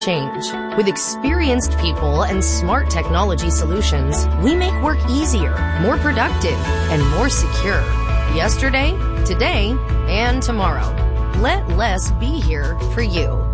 change. With experienced people and smart technology solutions, we make work easier, more productive, and more secure. Yesterday, today, and tomorrow. Let less be here for you.